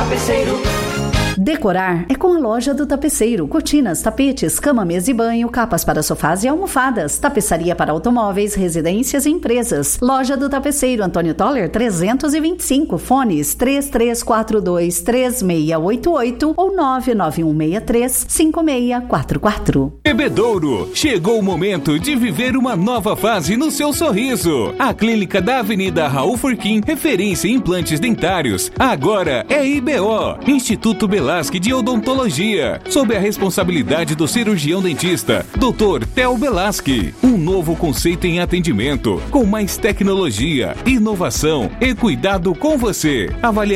Tapeceiro. Decorar é com a loja do Tapeceiro. Cortinas, tapetes, cama, mesa e banho, capas para sofás e almofadas. Tapeçaria para automóveis, residências e empresas. Loja do Tapeceiro, Antônio Toller 325. Fones 3342-3688 ou 99163-5644. Bebedouro, chegou o momento de viver uma nova fase no seu sorriso. A clínica da Avenida Raul Furquim, referência em implantes dentários, agora é IBO, Instituto Belasque de Odontologia, sob a responsabilidade do cirurgião dentista, Dr. Theo Belasque. Um novo conceito em atendimento, com mais tecnologia, inovação e cuidado com você.